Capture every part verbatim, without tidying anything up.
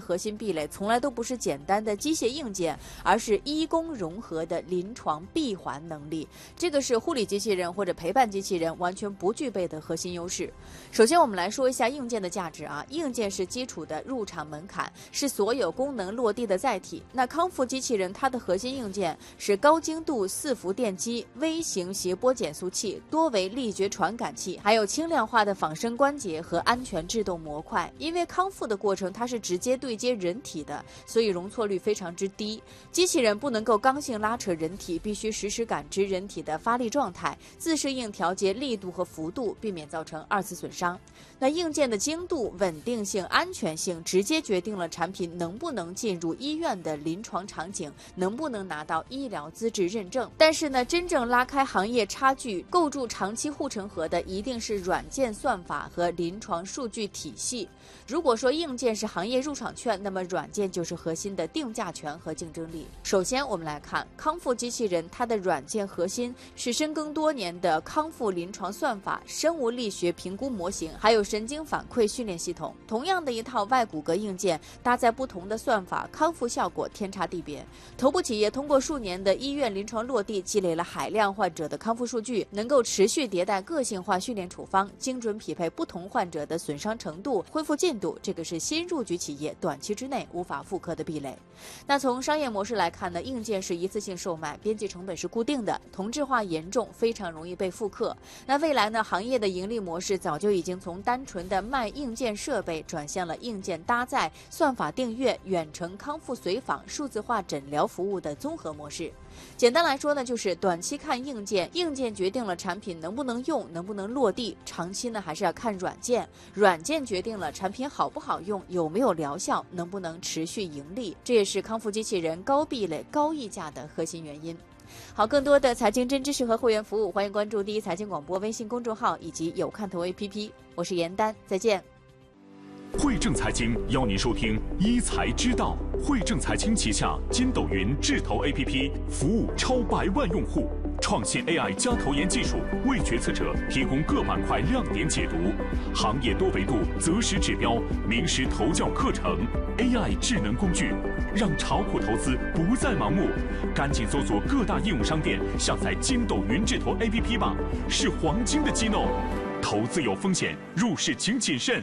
核心壁垒从来都不是简单的机械硬件，而是医工融合的临床闭环能力。这个是护理机器人或者陪伴机器人完全不具备的核心优势。首先我们来说一下硬件的价值啊，硬件是基础的入场门槛，是所有功能落地的载体。那康复机器人它的核心硬件是高精度四伏电机、微型谐波减速器、多维力觉传感器，还有轻量化的仿生关节和安全制动模块。因为康复的过程它是直接对接人体的，所以容错率非常之低。机器人不能够刚性拉扯人体，必须实时感知人体的发力状态，自适应调节力度和幅度，避免造成二次损伤。那硬件的精度、稳定性、安全性直接决定了产品能不能进入医院的临床场景，能不能拿到医疗资质认证。但是呢，真正拉开行业差距、构筑长期护城河的一定是软件算法和临床数据体系。如果说硬件是行业入场券，那么软件就是核心的定价权和竞争力。首先我们来看康复机器人，它的软件核心是深耕多年的康复临床算法、生物力学评估模型，还有神经反馈训练系统。同样的一套外骨骼硬件搭载不同的算法，康复效果天差地别。头部企业通过数年的医院临床落地，积累了海量患者的康复数据，能够持续迭代个性化训练处方，精准匹配不同患者的损伤程度、恢复进度，这个是新入局企业短期之内无法复刻的壁垒。那从商业模式来看呢，硬件是一次性售卖，边际成本是固定的，同质化严重，非常容易被复刻。那未来呢，行业的盈利模式早就已经从单纯的卖硬件设备转向了硬件搭载、算法订阅、远程康复随访、数字化诊疗服务的综合模式。简单来说呢，就是短期看硬件，硬件决定了产品能不能用，能不能落地；长期呢，还是要看软件，软件决定了产品好不好用，有没有疗效，能不能持续盈利。这也是康复机器人高壁垒、高溢价的核心原因。好，更多的财经真知识和会员服务，欢迎关注第一财经广播微信公众号以及有看头 A P P。我是严丹，再见。 汇正财经邀您收听一财之道。汇正财经旗下筋斗云智投 A P P 服务超百万用户，创新 A I 加投研技术，为决策者提供各板块亮点解读，行业多维度择时指标，名师投教课程 ，A I 智能工具，让炒股投资不再盲目。赶紧搜索各大应用商店，下载筋斗云智投 A P P 吧，是黄金的机弄。投资有风险，入市请谨慎。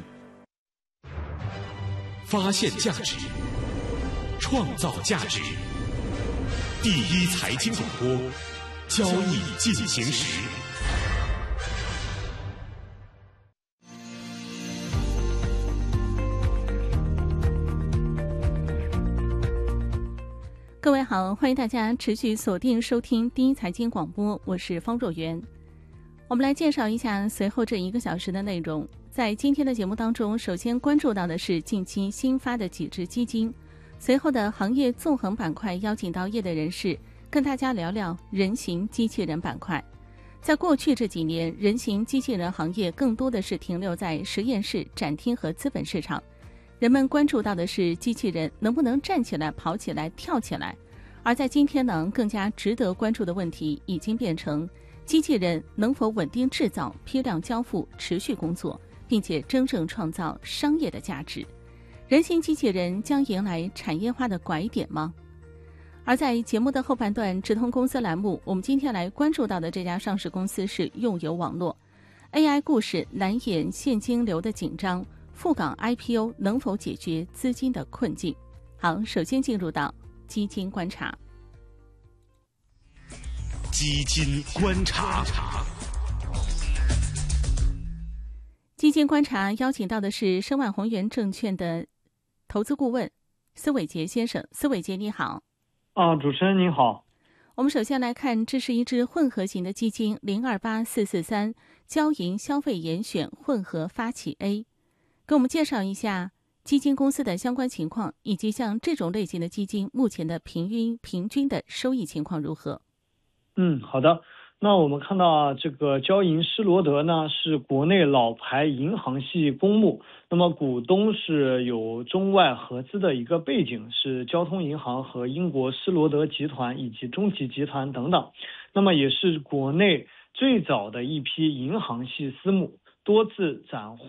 发现价值，创造价值。第一财经广播，交易进行时。 各位好，欢迎大家持续锁定收听第一财经广播，我是方若媛。我们来介绍一下随后这一个小时的内容。在今天的节目当中，首先关注到的是近期新发的几只基金，随后的行业纵横板块邀请到业内人士跟大家聊聊人形机器人板块。在过去这几年，人形机器人行业更多的是停留在实验室、展厅和资本市场，人们关注到的是机器人能不能站起来、跑起来、跳起来。而在今天呢，更加值得关注的问题已经变成机器人能否稳定制造、批量交付、持续工作，并且真正创造商业的价值。人形机器人将迎来产业化的拐点吗？而在节目的后半段直通公司栏目，我们今天来关注到的这家上市公司是用友网络。 A I 故事难掩现金流的紧张，赴港 I P O 能否解决资金的困境？好，首先进入到基金观察。 基金观察， 基金观察邀请到的是申万宏源证券的投资顾问司伟杰先生。司伟杰你好。 啊，主持人您好。 我们首先来看，这是一只混合型的基金零二八四四三交银消费严选混合发起 A， 给我们介绍一下基金公司的相关情况，以及像这种类型的基金目前的平均平均的收益情况如何？ 嗯，好的。那我们看到啊，这个交银施罗德呢是国内老牌银行系公募，那么股东是有中外合资的一个背景，是交通银行和英国施罗德集团以及中企集团等等，那么也是国内最早的一批银行系私募，多次斩获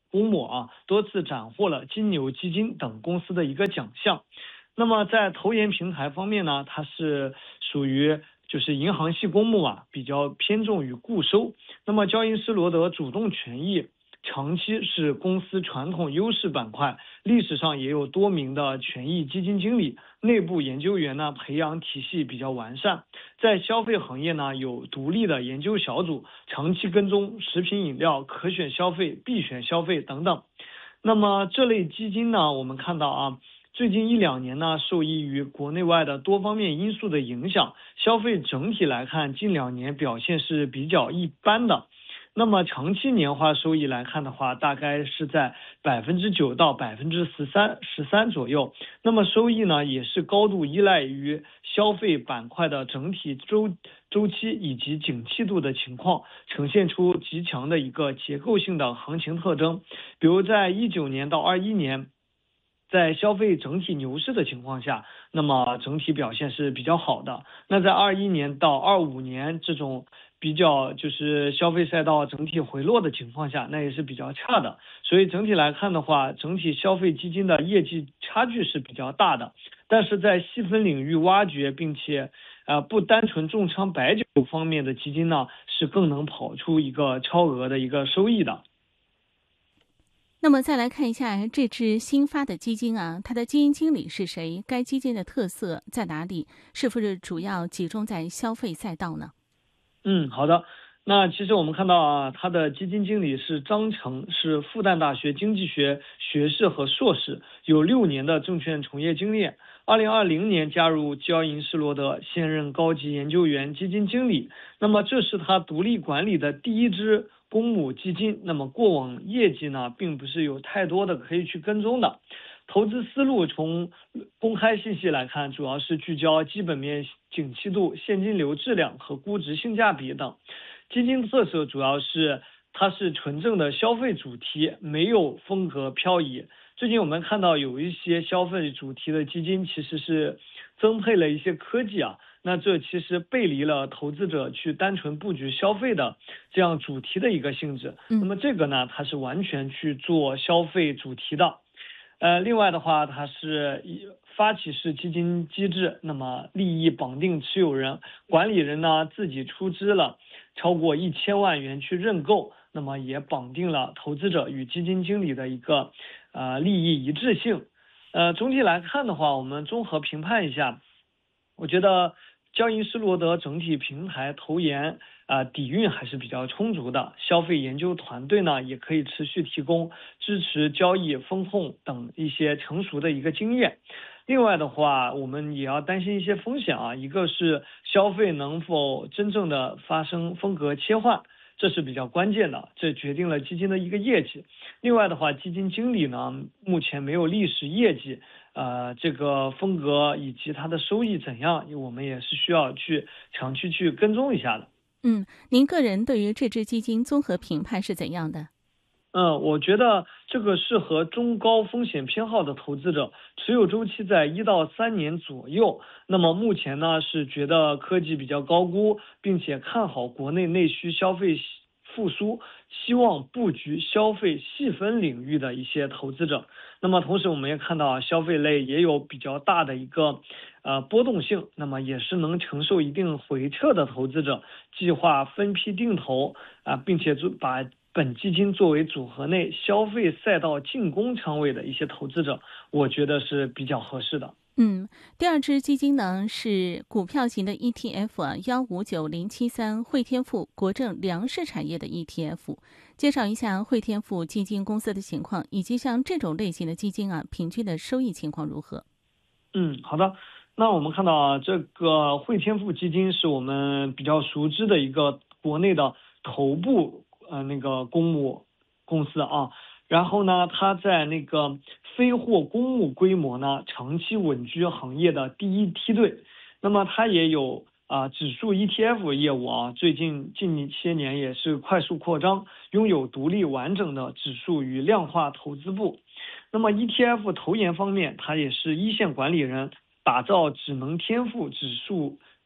公募啊，多次斩获了金牛基金等公司的一个奖项。那么在投研平台方面呢，它是属于就是银行系公募啊，比较偏重于固收。那么交银施罗德主动权益长期是公司传统优势板块，历史上也有多名的权益基金经理，内部研究员呢培养体系比较完善，在消费行业呢有独立的研究小组，长期跟踪食品饮料、可选消费、必选消费等等。那么这类基金呢，我们看到啊。最近一两年呢，受益于国内外的多方面因素的影响，消费整体来看，近两年表现是比较一般的。那么长期年化收益来看的话，大概是在百分之九到百分之十三十三左右。那么收益呢，也是高度依赖于消费板块的整体周周期以及景气度的情况，呈现出极强的一个结构性的行情特征。比如在一九年到二一年。在消费整体牛市的情况下，那么整体表现是比较好的。那在二一年到二五年这种比较就是消费赛道整体回落的情况下，那也是比较差的。所以整体来看的话，整体消费基金的业绩差距是比较大的。但是在细分领域挖掘，并且呃不单纯重仓白酒方面的基金呢，是更能跑出一个超额的一个收益的。 那么再来看一下这支新发的基金啊，它的基金经理是谁？该基金的特色在哪里？是不是主要集中在消费赛道呢？ 嗯，好的。那其实我们看到啊，它的基金经理是张成，是复旦大学经济学学士和硕士，有六年的证券从业经验。二零二零年加入交银施罗德，现任高级研究员基金经理。那么这是他独立管理的第一支公募基金。那么过往业绩呢，并不是有太多的可以去跟踪的。投资思路从公开信息来看，主要是聚焦基本面、景气度、现金流质量和估值性价比等。基金特色主要是它是纯正的消费主题，没有风格漂移。最近我们看到有一些消费主题的基金其实是增配了一些科技啊，那这其实背离了投资者去单纯布局消费的这样主题的一个性质。那么这个呢，它是完全去做消费主题的。呃，另外的话，它是发起式基金机制，那么利益绑定持有人，管理人呢自己出资了超过一千万元去认购，那么也绑定了投资者与基金经理的一个呃利益一致性。呃，总体来看的话，我们综合评判一下，我觉得交银施罗德整体平台投研啊、呃、底蕴还是比较充足的，消费研究团队呢也可以持续提供支持交易、风控等一些成熟的一个经验。另外的话，我们也要担心一些风险啊，一个是消费能否真正的发生风格切换，这是比较关键的，这决定了基金的一个业绩。另外的话，基金经理呢目前没有历史业绩，呃，这个风格以及它的收益怎样，我们也是需要去长期去跟踪一下的。 嗯，您个人对于这支基金综合评判是怎样的？ 嗯，我觉得这个适合中高风险偏好的投资者，持有周期在一到三年左右。那么目前呢是觉得科技比较高估，并且看好国内内需消费复苏，希望布局消费细分领域的一些投资者。那么同时我们也看到啊，消费类也有比较大的一个呃波动性，那么也是能承受一定回撤的投资者，计划分批定投啊、呃，并且把本基金作为组合内消费赛道进攻仓位的一些投资者，我觉得是比较合适的。 嗯，第二支基金呢是股票型的 E T F 啊，幺五九零七三汇添富国证粮食产业的 E T F。介绍一下汇添富基金公司的情况，以及像这种类型的基金啊，平均的收益情况如何？ 嗯，好的。那我们看到啊，这个汇添富基金是我们比较熟知的一个国内的头部呃那个公募公司啊。然后呢，它在那个非货公募规模呢，长期稳居行业的第一梯队。那么它也有啊、呃、指数 E T F 业务啊，最近近些年也是快速扩张，拥有独立完整的指数与量化投资部。那么 E T F 投研方面，它也是一线管理人，打造只能天赋指数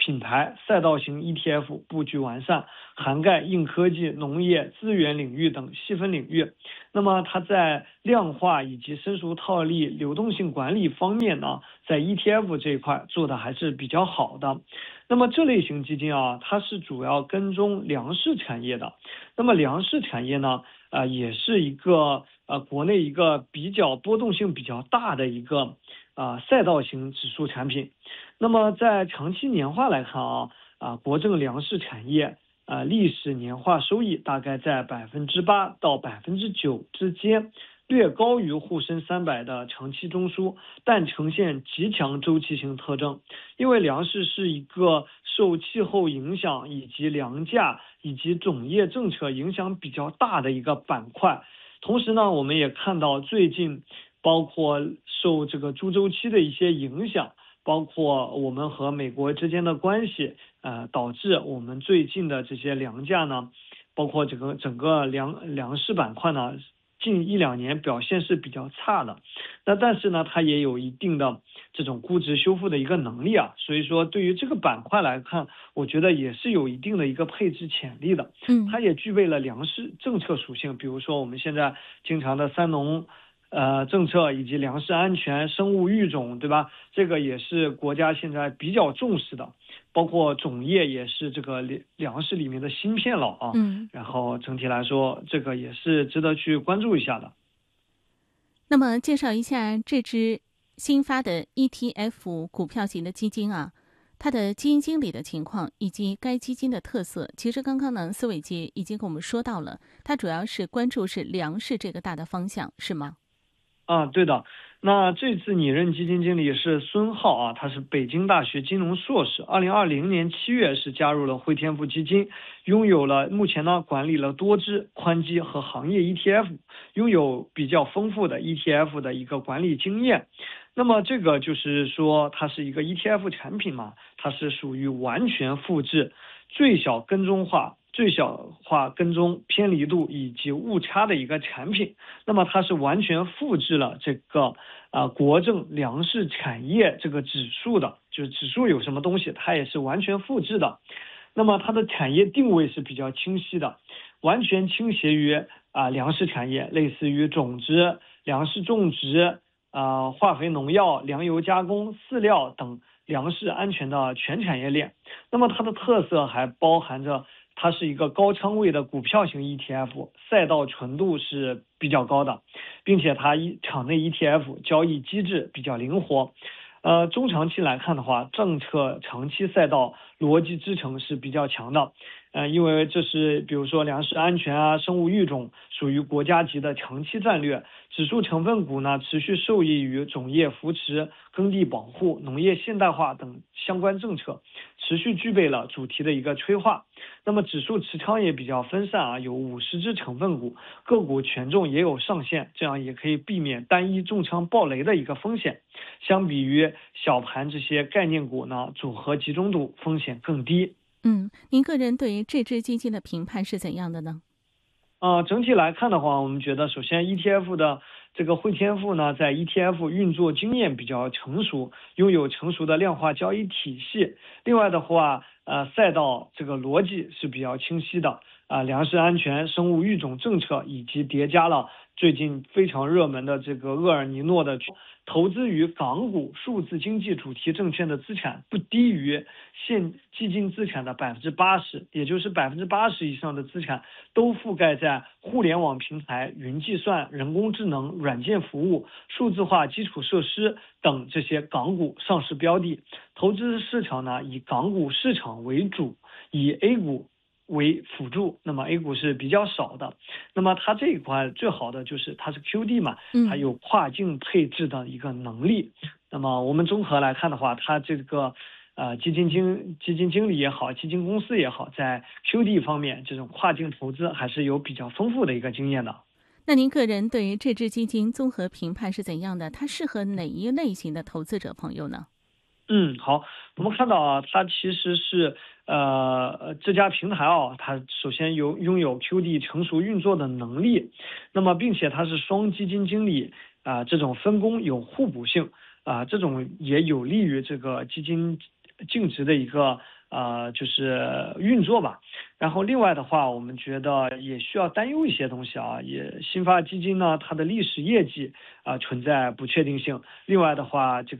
品牌赛道型 E T F 布局完善，涵盖硬科技、农业、资源领域等细分领域。那么它在量化以及生熟套利、流动性管理方面呢，在 E T F 这一块做的还是比较好的。那么这类型基金啊，它是主要跟踪粮食产业的。那么粮食产业呢，呃，也是一个呃国内一个比较波动性比较大的一个啊、呃、赛道型指数产品。那么在长期年化来看啊，啊国政粮食产业啊历史年化收益大概在百分之八到百分之九之间，略高于沪深三百的长期中枢，但呈现极强周期性特征。因为粮食是一个受气候影响以及粮价以及种业政策影响比较大的一个板块。同时呢，我们也看到最近包括受这个猪周期的一些影响，包括我们和美国之间的关系，呃，导致我们最近的这些粮价呢，包括这个整个粮粮食板块呢，近一两年表现是比较差的。那但是呢，它也有一定的这种估值修复的一个能力啊，所以说对于这个板块来看，我觉得也是有一定的一个配置潜力的。 嗯， 它也具备了粮食政策属性，比如说我们现在经常的三农。呃，政策以及粮食安全、生物育种，对吧？这个也是国家现在比较重视的，包括种业也是这个粮食里面的芯片了啊。 嗯， 然后整体来说，这个也是值得去关注一下的。 那么，介绍一下这支新发的 E T F 股票型的基金啊，它的基金经理的情况以及该基金的特色。其实刚刚呢，思伟杰已经跟我们说到了，它主要是关注是粮食这个大的方向，是吗？ 啊，对的。那这次拟任基金经理是孙浩啊，他是北京大学金融硕士，二零二零年七月是加入了汇添富基金，拥有了目前呢管理了多支宽基和行业 E T F， 拥有比较丰富的 E T F 的一个管理经验。那么这个就是说它是一个 E T F 产品嘛，它是属于完全复制、最小跟踪化。最小化跟踪偏离度以及误差的一个产品，那么它是完全复制了这个啊、呃、国政粮食产业这个指数的，就是指数有什么东西，它也是完全复制的。那么它的产业定位是比较清晰的，完全倾斜于啊、呃、粮食产业，类似于种植、粮食种植、啊、呃、化肥农药、粮油加工、饲料等粮食安全的全产业链。那么它的特色还包含着。它是一个高仓位的股票型 E T F， 赛道纯度是比较高的，并且它一场内 E T F 交易机制比较灵活。呃，中长期来看的话，政策长期赛道逻辑支撑是比较强的。呃，因为这是比如说粮食安全啊、生物育种属于国家级的长期战略，指数成分股呢持续受益于种业扶持、耕地保护、农业现代化等相关政策，持续具备了主题的一个催化。那么指数持仓也比较分散啊，有五十只成分股，个股权重也有上限，这样也可以避免单一重仓暴雷的一个风险。相比于小盘这些概念股呢，组合集中度风险更低。 嗯，您个人对于这支基金的评判是怎样的呢？ 呃，整体来看的话，我们觉得首先 E T F 的这个汇添富呢，在 E T F 运作经验比较成熟，拥有成熟的量化交易体系。另外的话，呃，赛道这个逻辑是比较清晰的啊、呃，粮食安全、生物育种政策以及叠加了最近非常热门的这个厄尔尼诺的投资于港股数字经济主题证券的资产不低于现基金资产的百分之八十，也就是百分之八十以上的资产都覆盖在互联网平台、云计算、人工智能、软件服务、数字化基础设施等这些港股上市标的。投资市场呢，以港股市场为主，以 A 股为辅助，那么 A 股是比较少的。那么它这一块最好的就是它是 Q D 嘛，它有跨境配置的一个能力。嗯、那么我们综合来看的话，它这个呃基金经基金经理也好，基金公司也好，在 Q D 方面这种跨境投资还是有比较丰富的一个经验的。 那您个人对于这支基金综合评判是怎样的？它适合哪一类型的投资者朋友呢？ 嗯，好，我们看到啊，它其实是呃这家平台啊，它首先有拥有 Q D 成熟运作的能力，那么并且它是双基金经理啊、呃，这种分工有互补性啊、呃，这种也有利于这个基金净值的一个呃就是运作吧。然后另外的话，我们觉得也需要担忧一些东西啊，也新发基金呢它的历史业绩啊、呃、存在不确定性。另外的话，这个